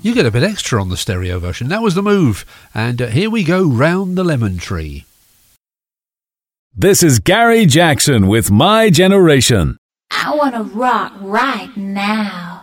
You get a bit extra on the stereo version. That was The Move. And here we go, Round the Lemon Tree. This is Gary Jackson with My Generation. I want to rock right now.